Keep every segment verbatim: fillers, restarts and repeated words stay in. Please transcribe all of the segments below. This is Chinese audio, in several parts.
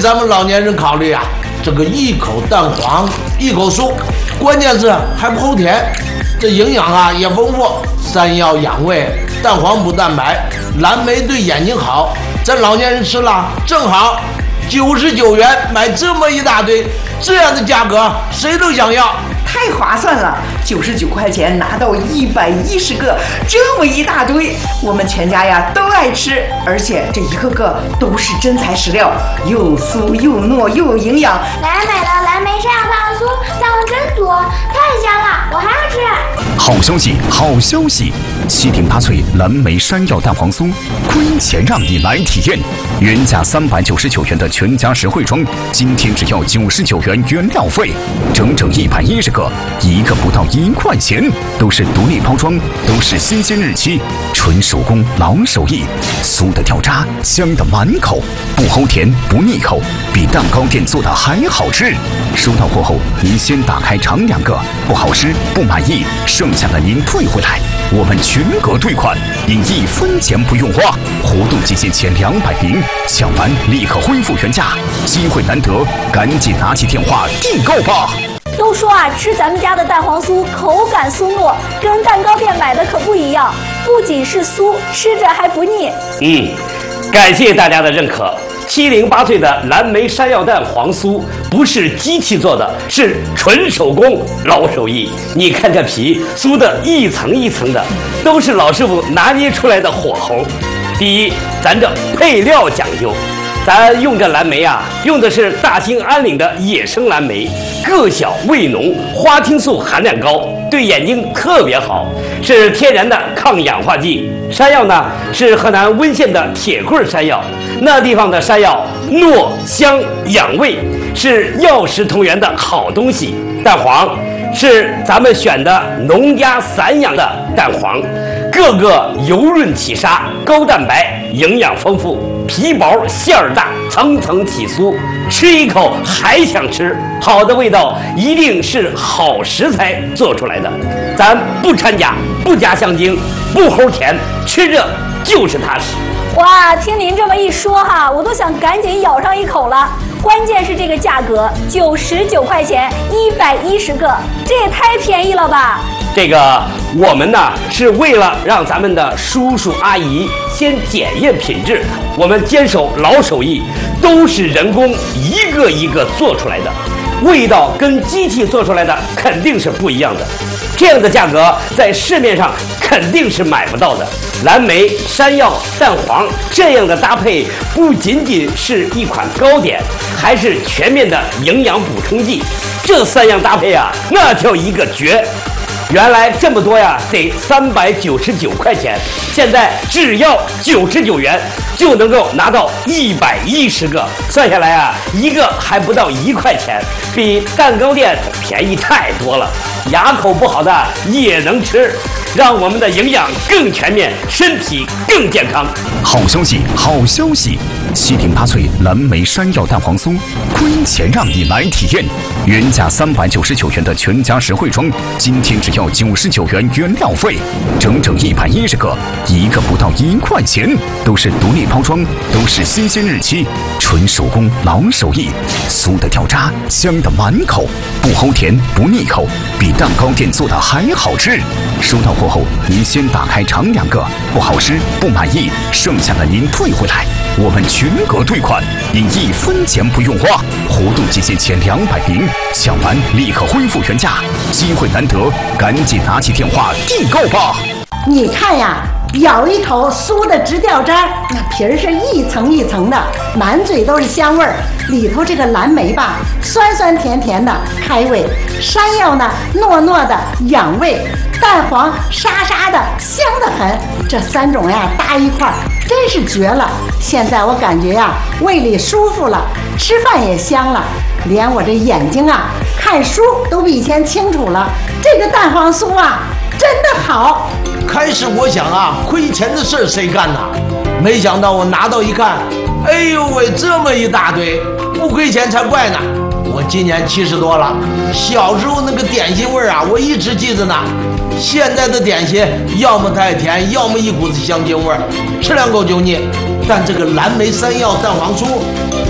咱们老年人考虑啊，这个一口蛋黄一口酥，关键是还不齁甜，这营养啊也丰富，山药养胃，蛋黄补蛋白，蓝莓对眼睛好，咱老年人吃了正好。九十九元买这么一大堆，这样的价格谁都想要， 太划算了！九十九块钱拿到一百一十个，这么一大堆，我们全家呀都爱吃，而且这一个个都是真材实料，又酥又糯又有营养。 奶奶买了蓝莓山药蛋黄酥，蛋黄真多，太香了，我还要吃。 好消息，好消息！七顶八脆蓝莓山药蛋黄酥，亏钱让你来体验。原价三百九十九元的全家实惠装，今天只要九十九元原料费，整整一百一十个，一个不到一块钱，都是独立包装，都是新鲜日期，纯手工老手艺，酥的掉渣，香的满口，不齁甜不腻口，比蛋糕店做的还好吃。收到货后，您先打开尝两个，不好吃不满意，剩下的您退回来，我们全额退款，您一分钱不用花。活动期限前两百名，抢完立刻恢复原价，机会难得，赶紧拿起电话订购吧。 都说啊，吃咱们家的蛋黄酥口感酥糯，跟蛋糕店买的可不一样，不仅是酥，吃着还不腻。 嗯，感谢大家的认可。七零八碎的蓝莓山药蛋黄酥不是机器做的，是纯手工老手艺。你看这皮酥的一层一层的，都是老师傅拿捏出来的火候。第一，咱这配料讲究，咱用这蓝莓啊，用的是大兴安岭的野生蓝莓，个小味浓，花青素含量高，对眼睛特别好，是天然的抗氧化剂。山药呢，是河南温县的铁棍山药，那地方的山药糯香养胃，是药食同源的好东西。蛋黄是咱们选的农家散养的蛋黄，个个油润起沙，高蛋白，营养丰富，皮薄馅儿大，层层起酥，吃一口还想吃。好的味道一定是好食材做出来的，咱不掺假，不加香精，不齁甜，吃着就是踏实。 哇，听您这么一说哈，我都想赶紧咬上一口了。关键是这个价格，九十九块钱，一百一十个，这也太便宜了吧！ 这个我们呢是为了让咱们的叔叔阿姨先检验品质，我们坚守老手艺，都是人工一个一个做出来的，味道跟机器做出来的肯定是不一样的。这样的价格在市面上肯定是买不到的。蓝莓、山药、蛋黄这样的搭配，不仅仅是一款糕点，还是全面的营养补充剂。这三样搭配啊，那叫一个绝！原来这么多呀，得三百九十九块钱，现在只要九十九元就能够拿到一百一十个，算下来啊，一个还不到一块钱，比蛋糕店便宜太多了。牙口不好的也能吃，让我们的营养更全面，身体更健康。 好消息，好消息！七顶八脆蓝莓山药蛋黄酥，亏钱让你来体验。原价三百九十九元的全家实惠装，今天只要九十九元原料费，整整一百一十个，一个不到一块钱，都是独立包装，都是新鲜日期，纯手工老手艺，酥的掉渣，香的满口，不齁甜不腻口，比蛋糕店做的还好吃。收到货后，您先打开尝两个，不好吃不满意，剩下的您退回来，我们全额退款，您一分钱不用花。活动期限前两百名，抢完立刻恢复原价，机会难得，赶紧拿起电话订购吧。 你看呀，咬一口酥的直掉渣，那皮儿是一层一层的，满嘴都是香味儿。里头这个蓝莓吧，酸酸甜甜的开胃；山药呢，糯糯的养胃；蛋黄沙沙的香得很。这三种呀搭一块儿，真是绝了。现在我感觉呀，胃里舒服了，吃饭也香了，连我这眼睛啊看书都比以前清楚了。这个蛋黄酥啊，真的好。 开始我想啊，亏钱的事儿谁干呐？没想到我拿到一看，哎呦喂，这么一大堆，不亏钱才怪呢！我今年七十多了，小时候那个点心味儿啊，我一直记着呢。现在的点心要么太甜，要么一股子香精味儿，吃两口就腻。但这个蓝莓山药蛋黄酥，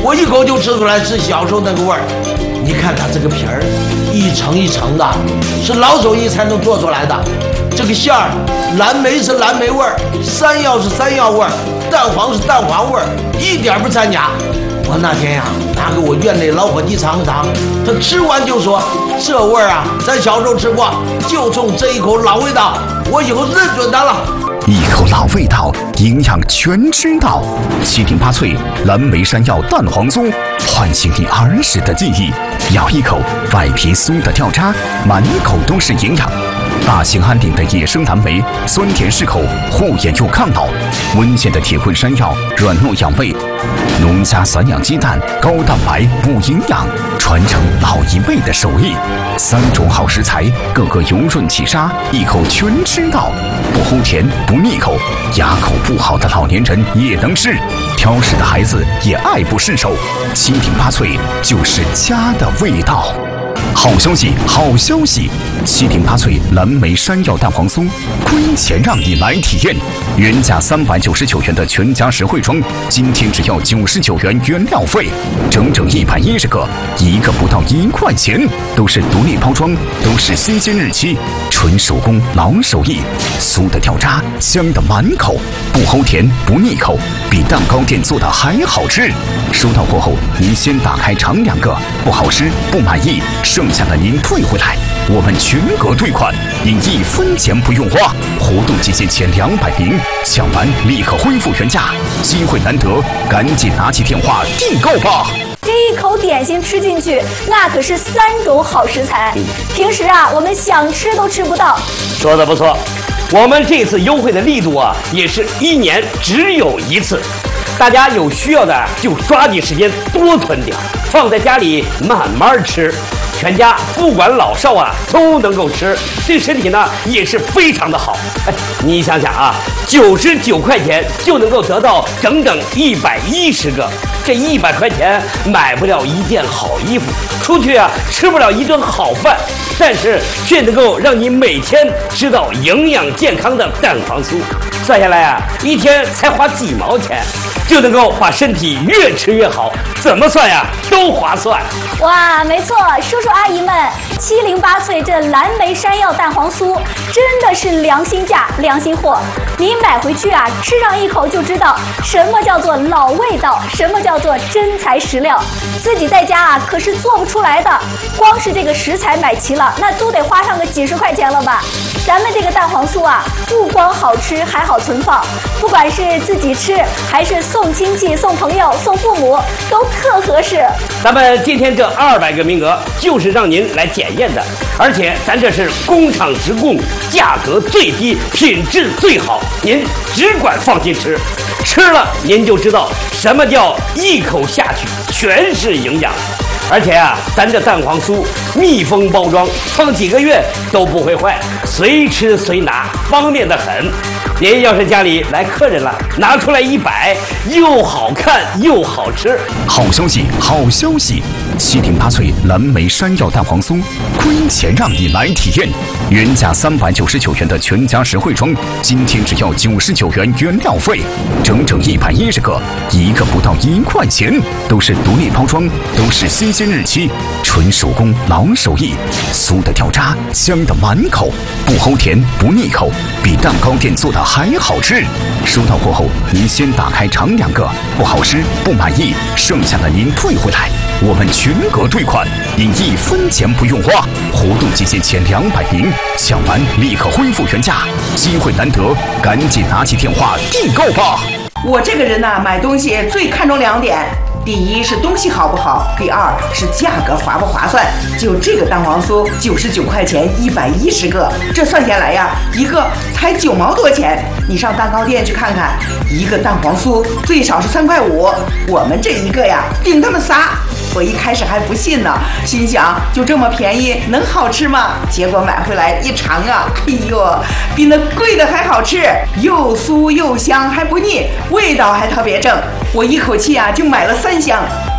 我一口就吃出来是小时候那个味儿。你看它这个皮儿，一层一层的，是老手艺才能做出来的。这个馅儿，蓝莓是蓝莓味儿，山药是山药味儿，蛋黄是蛋黄味儿，一点不掺假。我那天呀、啊，拿给我院内老伙计尝尝，他吃完就说：“这味儿啊，咱小时候吃过，就冲这一口老味道，我以后认准它了。” 一口老味道，营养全知道。七顶八脆蓝莓山药蛋黄酥，唤醒你儿时的记忆。咬一口，外皮酥的掉渣，满口都是营养。大兴安岭的野生蓝莓，酸甜适口，护眼又抗老。温县的铁棍山药，软糯养胃。农家散养鸡蛋，高蛋白补营养，传承老一辈的手艺。三种好食材，个个油润起沙，一口全吃到，不齁甜不腻口，牙口不好的老年人也能吃，挑食的孩子也爱不释手。七顶八脆就是家的味道。好消息，好消息！七顶八脆蓝莓山药蛋黄酥，亏钱让你来体验。原价三百九十九元的全家实惠装，今天只要九十九元原料费，整整一百一十个，一个不到一块钱，都是独立包装，都是新鲜日期，纯手工老手艺，酥的掉渣，香的满口，不齁甜不腻口，比蛋糕店做的还好吃。收到货后，您先打开尝两个，不好吃不满意，剩下的您退回来，我们全额退款，您一分钱不用花。活动期限前两百名，抢完立刻恢复原价，机会难得，赶紧拿起电话订购吧。 这一口点心吃进去，那可是三种好食材，平时啊我们想吃都吃不到。 说的不错，我们这次优惠的力度啊，也是一年只有一次。大家有需要的就抓紧时间多囤点，放在家里慢慢吃，全家不管老少啊都能够吃，对身体呢也是非常的好。哎，你想想啊，九十九块钱就能够得到整整一百一十个，这一百块钱买不了一件好衣服，出去啊吃不了一顿好饭，但是却能够让你每天吃到营养健康的蛋黄酥。算下来啊，一天才花几毛钱，就能够把身体越吃越好，怎么算呀都划算。 哇，没错，叔叔阿姨们，七零八脆这蓝莓山药蛋黄酥真的是良心价、良心货。你买回去啊，吃上一口就知道什么叫做老味道，什么叫做真材实料。自己在家啊可是做不出来的，光是这个食材买齐了，那都得花上个几十块钱了吧。咱们这个蛋黄酥啊，不光好吃，还好存放，不管是自己吃还是送亲戚、送朋友、送父母，都特合适。 咱们今天这二百个名额就是让您来检验的，而且咱这是工厂直供，价格最低，品质最好，您只管放心吃，吃了您就知道什么叫一口下去全是营养。而且啊，咱这蛋黄酥密封包装，放几个月都不会坏，随吃随拿，方便得很。您要是家里来客人了，拿出来一摆，又好看又好吃。 好消息，好消息！七顶八脆蓝莓山药蛋黄酥，亏钱让你来体验。原价三百九十九元的全家实惠装，今天只要九十九元原料费，整整一百一十个，一个不到一块钱，都是独立包装，都是新鲜日期，纯手工老手艺，酥的掉渣，香的满口，不齁甜不腻口，比蛋糕店做的还好吃。收到货后，您先打开尝两个，不好吃不满意，剩下的您退回来，我们全额退款，您一分钱不用花。活动期限前两百名，抢完立刻恢复原价，机会难得，赶紧拿起电话订购吧。 我这个人呢、啊，买东西最看重两点。第一是东西好不好，第二是价格划不划算。就这个蛋黄酥，九十九块钱一百一十个，这算下来呀，一个才九毛多钱。你上蛋糕店去看看，一个蛋黄酥最少是三块五，我们这一个呀，顶他们仨。我一开始还不信呢，心想就这么便宜，能好吃吗？结果买回来一尝啊，哎呦，比那贵的还好吃，又酥又香还不腻，味道还特别正。我一口气啊就买了三箱。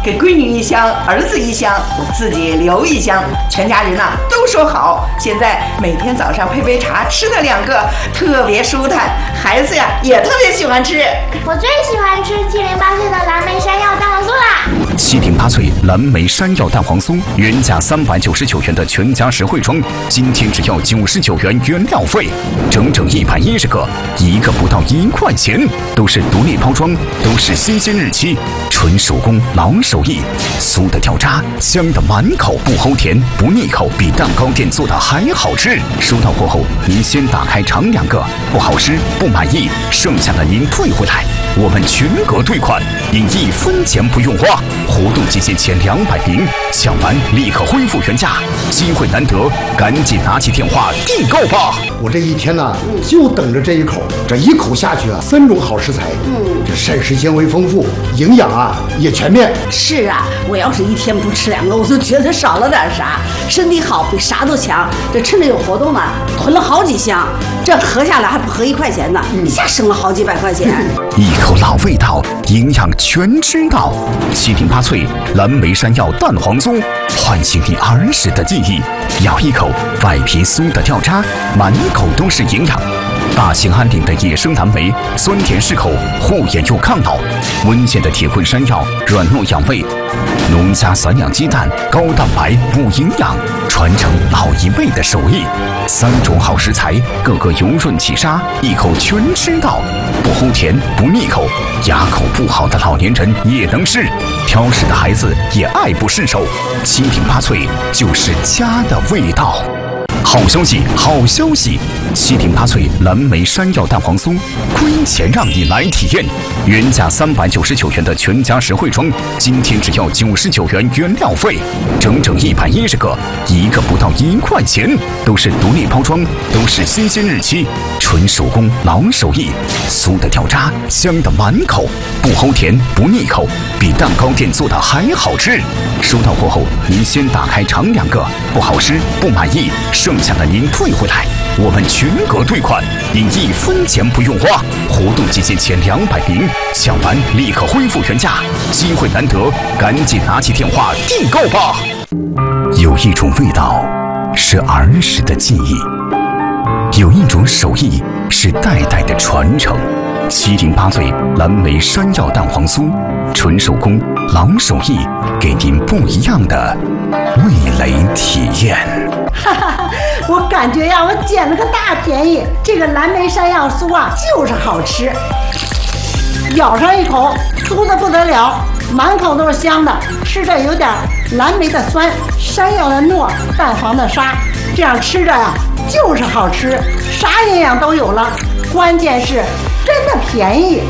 给闺女一箱，儿子一箱，我自己留一箱，全家人呐、啊、都说好。现在每天早上配杯茶，吃它两个，特别舒坦，孩子呀也特别喜欢吃。 我最喜欢吃七零八碎的蓝莓山药蛋黄酥啦！ 七零八脆蓝莓山药蛋黄酥，原价三百九十九元的全家实惠装，今天只要九十九元原料费，整整一百一十个，一个不到一块钱，都是独立包装，都是新鲜日期，纯手工老手艺，酥的掉渣，香的满口，不齁甜不腻口，比蛋糕店做的还好吃。收到货后，您先打开尝两个，不好吃不满意，剩下的您退回来，我们全额退款，您一分钱不用花。活动期限前两百名，抢完立刻恢复原价，机会难得，赶紧拿起电话订购吧！ 我这一天呢，就等着这一口，这一口下去啊，三种好食材，嗯，这膳食纤维丰富，营养啊也全面。 是啊，我要是一天不吃两个，我就觉得少了点啥，身体好比啥都强。这趁着有活动呢，囤了好几箱，这合下来还不合一块钱呢，一下省了好几百块钱。 一口老味道，营养全知道。七零八脆蓝莓山药蛋黄酥，唤醒你儿时的记忆。咬一口，外皮酥的掉渣，满口都是营养。大兴安岭的野生蓝莓，酸甜适口，护眼又抗老；温县的铁棍山药，软糯养胃；农家散养鸡蛋，高蛋白补营养，传承老一辈的手艺。三种好食材，个个油润起沙，一口全吃到，不齁甜不腻口，牙口不好的老年人也能吃，挑食的孩子也爱不释手。七零八脆就是家的味道。好消息，好消息！七零八脆蓝莓山药蛋黄酥，亏钱让你来体验。原价三百九十九元的全家实惠装，今天只要九十九元原料费，整整一百一十个，一个不到一块钱，都是独立包装，都是新鲜日期，纯手工老手艺，酥的掉渣，香的满口，不齁甜不腻口，比蛋糕店做的还好吃。收到货后，您先打开尝两个，不好吃不满意，剩下的您退回来，我们全额退款，您一分钱不用花。活动期限前两百名，抢完立刻恢复原价，机会难得，赶紧拿起电话订购吧。有一种味道是儿时的记忆，有一种手艺是代代的传承。七零八脆蓝莓山药蛋黄酥，纯手工老手艺，给您不一样的味蕾体验。 哈哈，我感觉呀，我捡了个大便宜。这个蓝莓山药酥啊，就是好吃，咬上一口，酥的不得了，满口都是香的，吃着有点蓝莓的酸，山药的糯，蛋黄的沙，这样吃着呀，就是好吃，啥营养都有了，关键是真的便宜。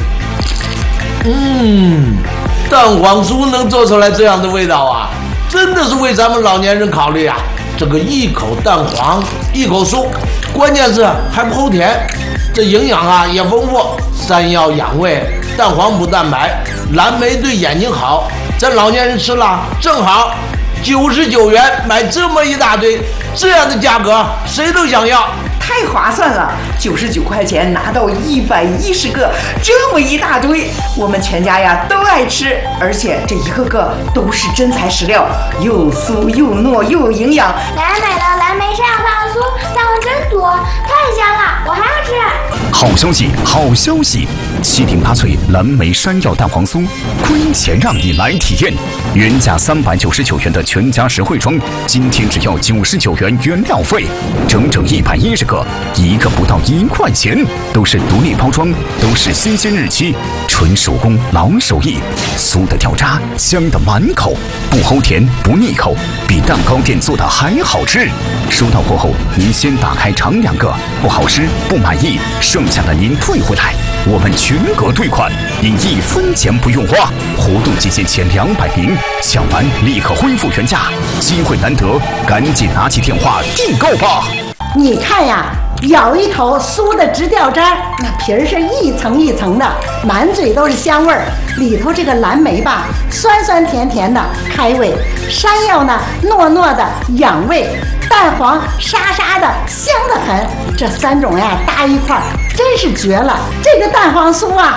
嗯，蛋黄酥能做出来这样的味道啊，真的是为咱们老年人考虑啊。这个一口蛋黄一口酥，关键是还不齁甜，这营养啊也丰富，山药养胃，蛋黄补蛋白，蓝莓对眼睛好，咱老年人吃了正好。九十九元买这么一大堆，这样的价格谁都想要， 太划算了！九十九块钱拿到一百一十个，这么一大堆，我们全家呀都爱吃，而且这一个个都是真材实料，又酥又糯又有营养。 奶奶买的蓝莓山药蛋黄酥蛋黄真多，太香了，我还要吃。 好消息，好消息！七零八脆蓝莓山药蛋黄酥，亏钱让你来体验。原价三百九十九元的全家实惠装，今天只要九十九元原料费，整整一百一十个，一个不到一块钱，都是独立包装，都是新鲜日期，纯手工老手艺，酥的掉渣，香的满口，不齁甜不腻口，比蛋糕店做的还好吃。收到货后，您先打开尝两个，不好吃不满意，剩下的您退回来，我们全额退款，您一分钱不用花。活动期限前两百名，抢完立刻恢复原价，机会难得，赶紧拿起电话订购吧。 你看呀，咬一口酥的直掉渣，那皮儿是一层一层的，满嘴都是香味儿。里头这个蓝莓吧，酸酸甜甜的开胃；山药呢，糯糯的养胃；蛋黄沙沙的香得很。这三种呀搭一块儿，真是绝了！这个蛋黄酥啊，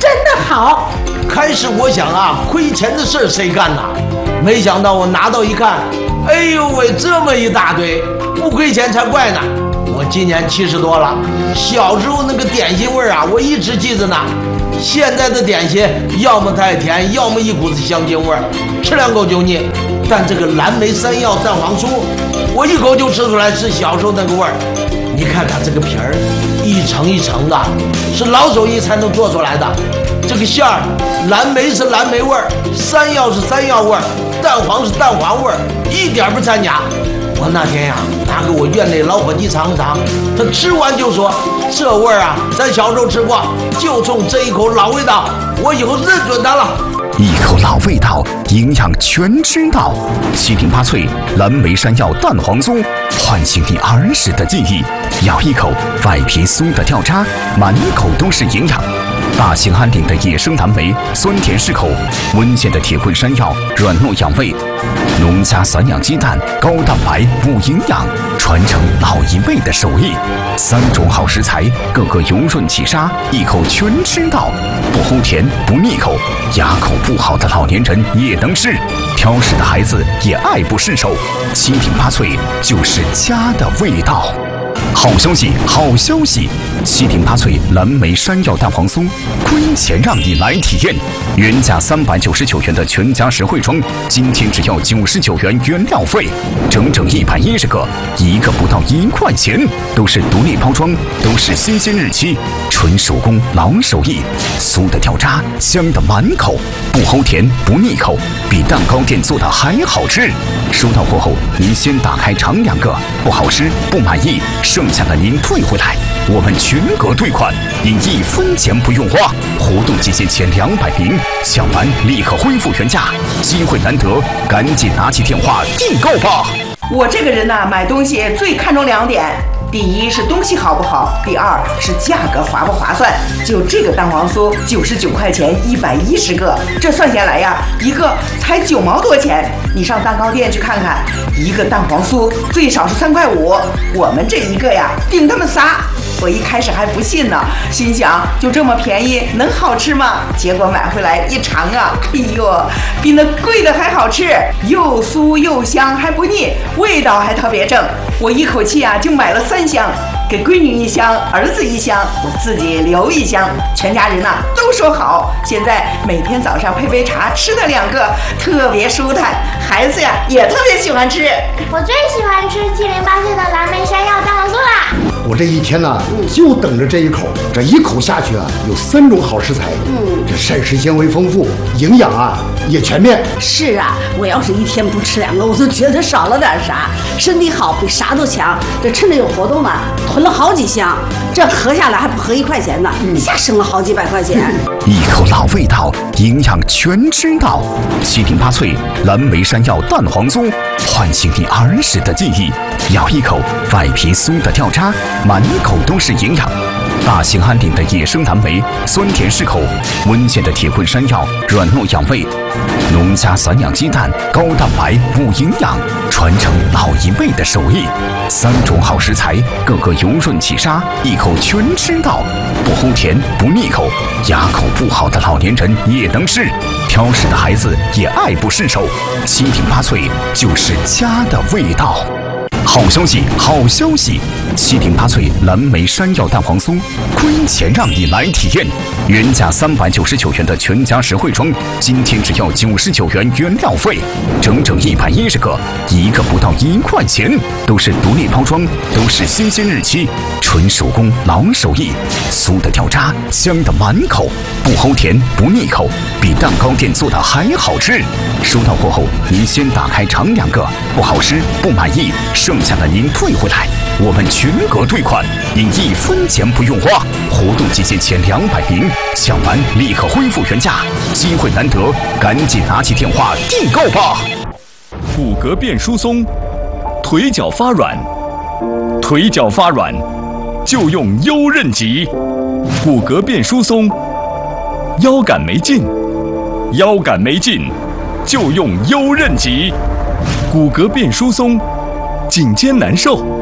真的好。 开始我想啊，亏钱的事儿谁干呐？没想到我拿到一看，哎呦喂，这么一大堆，不亏钱才怪呢。我今年七十多了，小时候那个点心味儿啊，我一直记着呢。现在的点心要么太甜，要么一股子香精味儿，吃两口就腻。但这个蓝莓山药蛋黄酥，我一口就吃出来是小时候那个味儿。你看看这个皮儿，一层一层的，是老手艺才能做出来的。这个馅儿，蓝莓是蓝莓味儿，山药是山药味儿，蛋黄是蛋黄味儿，一点不掺假。我那天呀，拿给我院内老伙计尝尝，他吃完就说：“这味儿啊，咱小时候吃过，就冲这一口老味道，我以后认准它了。” 一口老味道，营养全知道。七零八脆蓝莓山药蛋黄酥，唤醒你儿时的记忆。咬一口，外皮酥的掉渣，满口都是营养。大兴安岭的野生蓝莓，酸甜适口；温县的铁棍山药，软糯养胃；农家散养鸡蛋，高蛋白补营养，传承老一辈的手艺。三种好食材，个个油润起沙，一口全吃到，不齁甜不腻口，牙口不好的老年人也能吃，挑食的孩子也爱不释手。七零八脆就是家的味道。好消息，好消息！七零八脆蓝莓山药蛋黄酥，亏钱让你来体验。原价三百九十九元的全家实惠装，今天只要九十九元原料费，整整一百一十个，一个不到一块钱，都是独立包装，都是新鲜日期，纯手工老手艺，酥的掉渣，香的满口，不齁甜不腻口，比蛋糕店做的还好吃。收到货后，您先打开尝两个，不好吃不满意，剩下的您退回来，我们全额退款，您一分钱不用花。活动期间前两百名，抢完立刻恢复原价，机会难得，赶紧拿起电话订购吧。 我这个人呢、啊，买东西最看重两点。第一是东西好不好，第二是价格划不划算。就这个蛋黄酥，九十九块钱一百一十个，这算下来呀，一个才九毛多钱。你上蛋糕店去看看，一个蛋黄酥最少是三块五，我们这一个呀，顶他们仨。我一开始还不信呢，心想就这么便宜，能好吃吗？结果买回来一尝啊，哎呦，比那贵的还好吃，又酥又香，还不腻，味道还特别正。我一口气啊就买了三箱，给闺女一箱，儿子一箱，我自己留一箱，全家人呐、啊、都说好。现在每天早上配杯茶，吃它两个，特别舒坦，孩子呀也特别喜欢吃。 我最喜欢吃七零八碎的蓝莓山药蛋黄酥啦。 我这一天呢、啊，就等着这一口，这一口下去啊，有三种好食材，嗯，这膳食纤维丰富，营养啊也全面。 是啊，我要是一天不吃两个，我都觉得少了点啥。身体好比啥都强，这趁着有活动呢，囤了好几箱，这合下来还不合一块钱呢，一下省了好几百块钱。 一口老味道，营养全知道。七零八脆蓝莓山药蛋黄酥，唤醒你儿时的记忆。咬一口，外皮酥的掉渣，满口都是营养。大兴安岭的野生蓝莓，酸甜适口；温县的铁棍山药，软糯养胃；农家散养鸡蛋，高蛋白补营养，传承老一辈的手艺。三种好食材，个个油润起沙，一口全吃到，不齁甜不腻口，牙口不好的老年人也能吃，挑食的孩子也爱不释手。七零八脆就是家的味道。好消息，好消息！七零八脆蓝莓山药蛋黄酥，亏钱让你来体验。原价三百九十九元的全家实惠装，今天只要九十九元原料费，整整一百一十个，一个不到一块钱，都是独立包装，都是新鲜日期，纯手工老手艺，酥的掉渣，香的满口，不齁甜不腻口，比蛋糕店做的还好吃。收到货后，您先打开尝两个，不好吃不满意，剩下的您退回来，我们全额退款，您一分钱不用花。活动期间前两百名，抢完立刻恢复原价，机会难得，赶紧拿起电话订购吧。 骨骼变疏松，腿脚发软，腿脚发软就用优韧极。骨骼变疏松，腰杆没劲，腰杆没劲就用优韧极。骨骼变疏松，颈肩难受，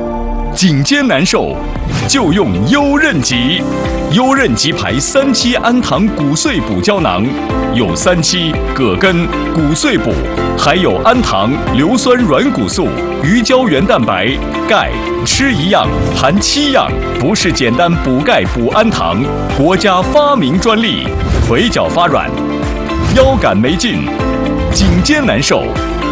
颈肩难受，就用优韧吉。优韧吉牌三七氨糖骨碎补胶囊，有三七、葛根、骨碎补，还有氨糖、硫酸软骨素、鱼胶原蛋白、钙，吃一样含七样，不是简单补钙补氨糖，国家发明专利。腿脚发软，腰杆没劲，颈肩难受，